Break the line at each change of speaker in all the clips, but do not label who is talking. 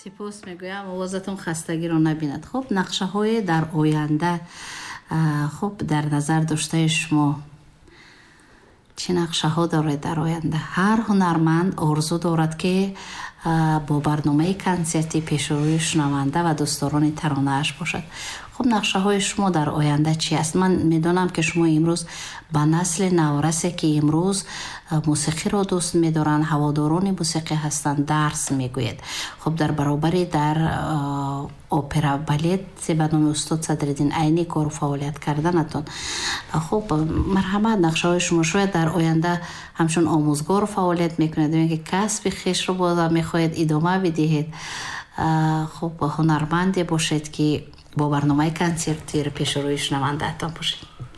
سپاس میگویم آوازتون خستگی رو نبیند. خب نقشه های در آینده خب در نظر داشته شما چه نقشه ها دارد در آینده؟ هر هنرمند آرزو دارد که با برنامه کنسرتی پیش روی شنونده و دوستداران ترانه اش باشد. خب نقشه های شما در آینده چی است؟ من میدونم که شما امروز به نسل نورسه که امروز موسیقی را دوست میدارن، هواداران موسیقی هستند، درس میگوید. خب در برابری در اپرا بالت به نام استاد صدرالدین عینی کار و فعالیت کردنتون، خب مرحمت نقشه های شما شاید در آینده همچون آموزگار فعالیت میکنید که کسب خویش رو باز میخواهید ادامه بدهید. خب هنرمندی باشید که با برنامه کنسرتی رو پیش روی شنونده‌تان باشید.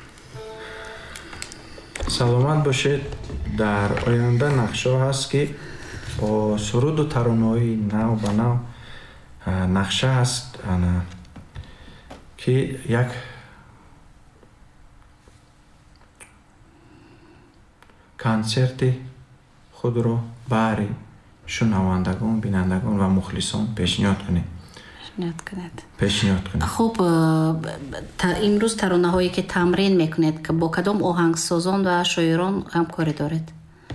سلامت باشید. در آینده نقشه هست که با سرود و ترانه‌های نو به نو نقشه هست که یک کنسرت خود رو برای شنوندگان، بینندگان و مخلصان پیشنهاد کنید.
خب امروز ترانه هایی که تمرین میکنید که با کدام آهنگسازان و شاعران همکاری دارید؟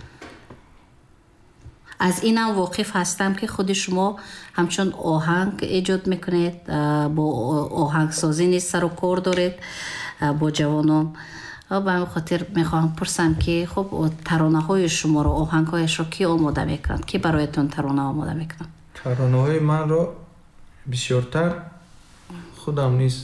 از اینم واقف هستم که خود شما همچون آهنگ ایجاد میکنید، با آهنگسازی نیز سر و کار دارید با جوانان. به همین خاطر میخوام پرسم که خب ترانه های شما رو، آهنگ هایش رو کی آماده میکنند؟ کی برایتون ترانه آماده میکنند؟
ترانه های من رو بسیارتر خودم نیز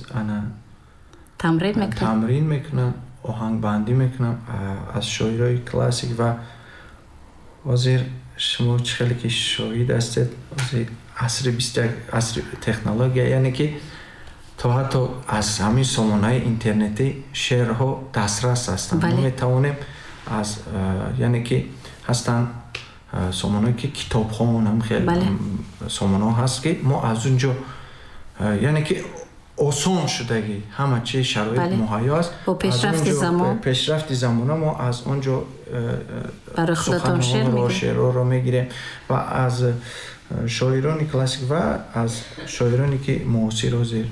تمرین میکنم، آهنگ بندی میکنم از شاعرای کلاسیک و وزیر شما خیلی که شاهد هستید عصر 21 عصر تکنولوژی، یعنی که تا حتی از همین سامانه اینترنتی شعرها دسترس هستند. ما میتوانیم از یعنی که هستند سامانه‌ای که کتابخوان هم خیلی سامانه هست که ما از اونجا یعنی که آسان شدگی همه چی شرایط مهیا است.
با
پیشرفت زمان ما از اونجا
برای خودتون
شعر رو میگیریم و از شاعران کلاسیک و از شاعرانی که معاصر و زیر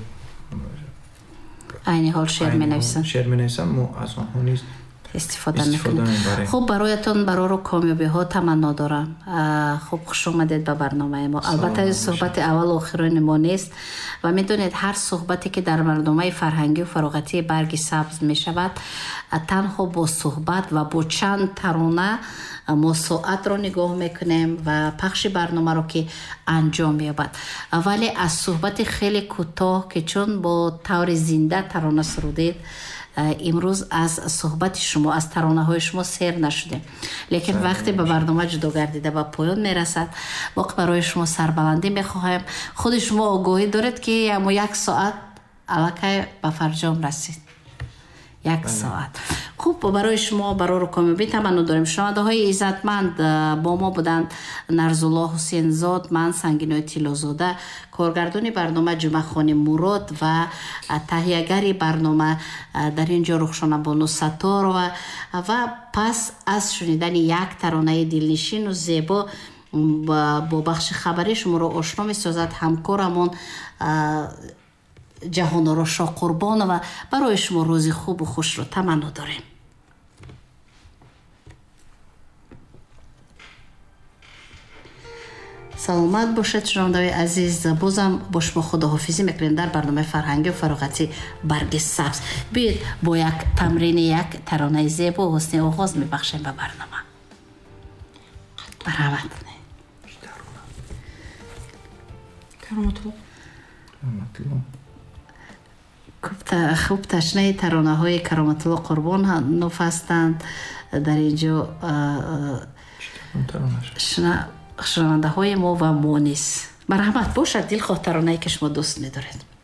عین حال شعر
می‌نویسن ما از آنها نیز
استفاده میکنید. خب برایتون برای کامیابی ها تمنا دارم. خب خوش اومدید به برنامه ما. البته این صحبت اول و آخرین ما نیست و میدونید هر صحبتی که در برنامه فرهنگی و فراغتی برگ سبز میشود تنها با صحبت و با چند ترانه ما ساعت رو نگاه میکنیم و پخش برنامه رو که انجام می‌یابد، ولی از صحبت خیلی کوتاه که چون با طور زنده ترانه سرودید امروز از صحبت شما، از ترانه های شما سیر نشدیم، لیکن وقتی به برنامه جدا گردیده و پایان میرسد وقت برای شما سربلندی میخواهیم. خود شما آگاهی دارید که اما یک ساعت الکی به فرجام رسید. یک ساعت. خوب برای شما برای رو کامیابی تمنا داریم. شنونده های عزتمند با ما بودند نرزالله حسین زاد، من سنگینای تیلازاده، کارگردان برنامه جمعه خانی مراد و تهیه‌گر برنامه در اینجا رخشانه بانو ستار و پس از شنیدن یک ترانه دلنشین و زیبا با بخش خبری شما رو آشنا می‌سازد همکارمون جهان شاه قربان و برای شما روزی خوب و خوش رو تمنا داریم. سلامت باشید شنونده‌های عزیز. بازم با شما خداحافظی میکنیم در برنامه فرهنگی و فراغتی برگ سبز. بیاید با یک تمرین یک ترانه زیبا و حسنی آغاز میبخشیم به برنامه. برحمت خوب تشنه ترانه های کرامت الله قربان نوف هستند در اینجا شنونده های ما و ما نیست. مرحمت باشد دل خواه ترانه که شما دوست می‌دارید.